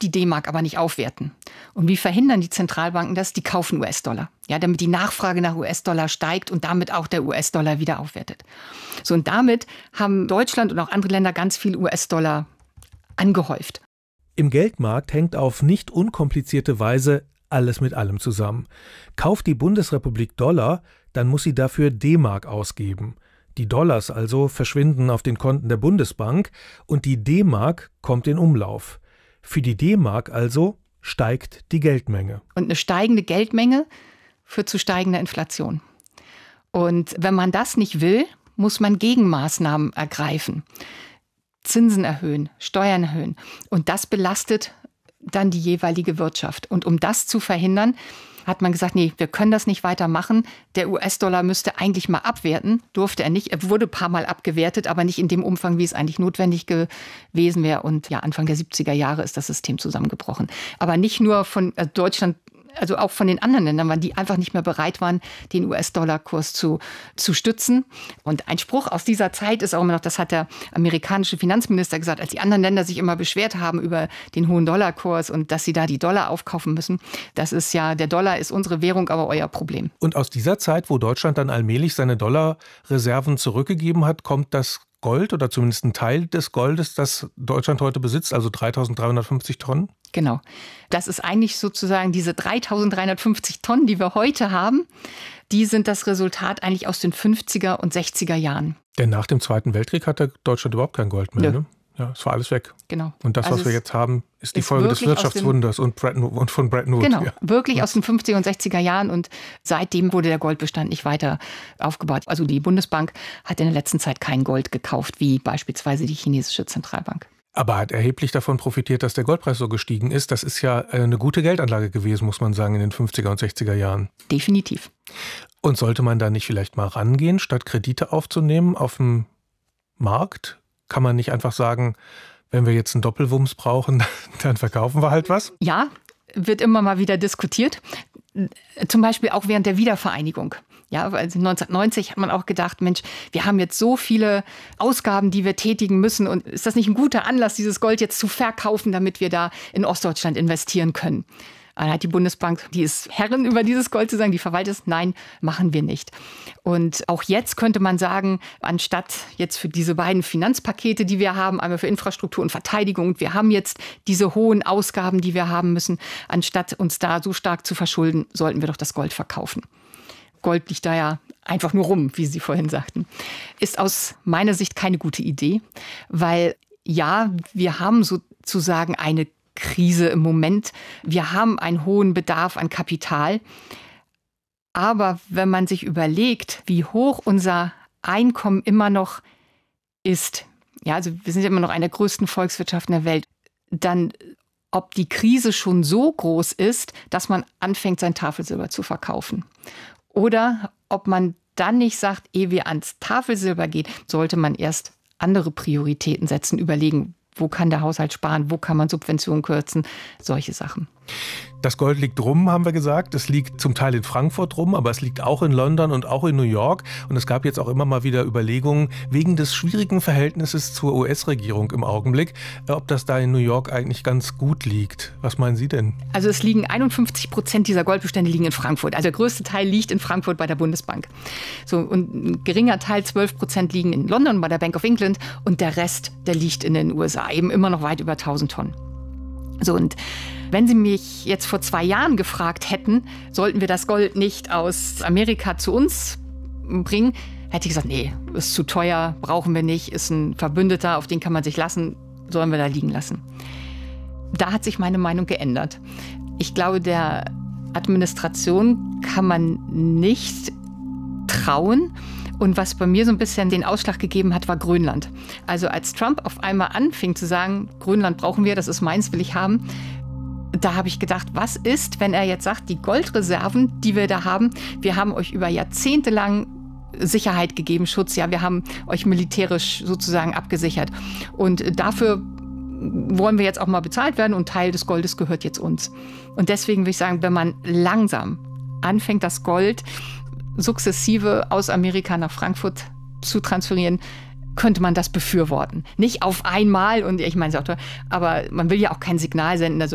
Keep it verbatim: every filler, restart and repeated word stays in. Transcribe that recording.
die D-Mark aber nicht aufwerten. Und wie verhindern die Zentralbanken das? Die kaufen U S-Dollar. Ja, damit die Nachfrage nach U S-Dollar steigt und damit auch der U S-Dollar wieder aufwertet. So, und damit haben Deutschland und auch andere Länder ganz viel U S-Dollar angehäuft. Im Geldmarkt hängt auf nicht unkomplizierte Weise alles mit allem zusammen. Kauft die Bundesrepublik Dollar, dann muss sie dafür D-Mark ausgeben. Die Dollars also verschwinden auf den Konten der Bundesbank und die D-Mark kommt in Umlauf. Für die D-Mark also steigt die Geldmenge. Und eine steigende Geldmenge führt zu steigender Inflation. Und wenn man das nicht will, muss man Gegenmaßnahmen ergreifen. Zinsen erhöhen, Steuern erhöhen. Und das belastet dann die jeweilige Wirtschaft. Und um das zu verhindern, hat man gesagt, nee, wir können das nicht weitermachen. Der U S-Dollar müsste eigentlich mal abwerten. Durfte er nicht. Er wurde ein paar Mal abgewertet, aber nicht in dem Umfang, wie es eigentlich notwendig gewesen wäre. Und ja, Anfang der siebziger Jahre ist das System zusammengebrochen. Aber nicht nur von also Deutschland, also auch von den anderen Ländern, weil die einfach nicht mehr bereit waren, den U S-Dollar-Kurs zu, zu stützen. Und ein Spruch aus dieser Zeit ist auch immer noch, das hat der amerikanische Finanzminister gesagt, als die anderen Länder sich immer beschwert haben über den hohen Dollarkurs und dass sie da die Dollar aufkaufen müssen. Das ist ja, der Dollar ist unsere Währung, aber euer Problem. Und aus dieser Zeit, wo Deutschland dann allmählich seine Dollarreserven zurückgegeben hat, kommt das Gold oder zumindest ein Teil des Goldes, das Deutschland heute besitzt, also dreitausenddreihundertfünfzig Tonnen? Genau. Das ist eigentlich sozusagen diese dreitausenddreihundertfünfzig Tonnen, die wir heute haben, die sind das Resultat eigentlich aus den fünfziger und sechziger Jahren. Denn nach dem Zweiten Weltkrieg hatte Deutschland überhaupt kein Gold mehr, Nö. ne? Ja, es war alles weg. Genau. Und das, also was wir jetzt haben, ist die ist Folge des wirklich Wirtschaftswunders und, Bretton, und von Bretton Woods. Genau, Ja. wirklich aus den fünfziger und sechziger Jahren. Und seitdem wurde der Goldbestand nicht weiter aufgebaut. Also die Bundesbank hat in der letzten Zeit kein Gold gekauft, wie beispielsweise die chinesische Zentralbank. Aber hat erheblich davon profitiert, dass der Goldpreis so gestiegen ist. Das ist ja eine gute Geldanlage gewesen, muss man sagen, in den fünfziger und sechziger Jahren. Definitiv. Und sollte man da nicht vielleicht mal rangehen, statt Kredite aufzunehmen auf dem Markt? Kann man nicht einfach sagen, wenn wir jetzt einen Doppelwumms brauchen, dann verkaufen wir halt was? Ja, wird immer mal wieder diskutiert. Zum Beispiel auch während der Wiedervereinigung. Ja, weil neunzehnhundertneunzig hat man auch gedacht, Mensch, wir haben jetzt so viele Ausgaben, die wir tätigen müssen. Und ist das nicht ein guter Anlass, dieses Gold jetzt zu verkaufen, damit wir da in Ostdeutschland investieren können? Dann hat die Bundesbank, die ist Herrin über dieses Gold zu sagen, die verwaltet es. Nein, machen wir nicht. Und auch jetzt könnte man sagen, anstatt jetzt für diese beiden Finanzpakete, die wir haben, einmal für Infrastruktur und Verteidigung, wir haben jetzt diese hohen Ausgaben, die wir haben müssen, anstatt uns da so stark zu verschulden, sollten wir doch das Gold verkaufen. Gold liegt da ja einfach nur rum, wie Sie vorhin sagten. Ist aus meiner Sicht keine gute Idee, weil ja, wir haben sozusagen eine Krise im Moment. Wir haben einen hohen Bedarf an Kapital. Aber wenn man sich überlegt, wie hoch unser Einkommen immer noch ist, ja, also wir sind ja immer noch eine der größten Volkswirtschaften der Welt, dann ob die Krise schon so groß ist, dass man anfängt, sein Tafelsilber zu verkaufen. Oder ob man dann nicht sagt, ehe wir ans Tafelsilber geht, sollte man erst andere Prioritäten setzen, überlegen, wo kann der Haushalt sparen, wo kann man Subventionen kürzen, solche Sachen. Das Gold liegt rum, haben wir gesagt. Es liegt zum Teil in Frankfurt rum, aber es liegt auch in London und auch in New York. Und es gab jetzt auch immer mal wieder Überlegungen wegen des schwierigen Verhältnisses zur U S-Regierung im Augenblick, ob das da in New York eigentlich ganz gut liegt. Was meinen Sie denn? Also es liegen einundfünfzig Prozent dieser Goldbestände liegen in Frankfurt. Also der größte Teil liegt in Frankfurt bei der Bundesbank. So, und ein geringer Teil, zwölf Prozent, liegen in London bei der Bank of England. Und der Rest, der liegt in den U S A, eben immer noch weit über tausend Tonnen. So, und wenn Sie mich jetzt vor zwei Jahren gefragt hätten, sollten wir das Gold nicht aus Amerika zu uns bringen, hätte ich gesagt, nee, ist zu teuer, brauchen wir nicht, ist ein Verbündeter, auf den kann man sich lassen, sollen wir da liegen lassen. Da hat sich meine Meinung geändert. Ich glaube, der Administration kann man nicht trauen. Und was bei mir so ein bisschen den Ausschlag gegeben hat, war Grönland. Also als Trump auf einmal anfing zu sagen, Grönland brauchen wir, das ist meins, will ich haben, da habe ich gedacht, was ist, wenn er jetzt sagt, die Goldreserven, die wir da haben, wir haben euch über Jahrzehnte lang Sicherheit gegeben, Schutz, ja, wir haben euch militärisch sozusagen abgesichert. Und dafür wollen wir jetzt auch mal bezahlt werden und Teil des Goldes gehört jetzt uns. Und deswegen würde ich sagen, wenn man langsam anfängt, das Gold sukzessive aus Amerika nach Frankfurt zu transferieren, könnte man das befürworten. Nicht auf einmal, und ich meine es auch, aber man will ja auch kein Signal senden, also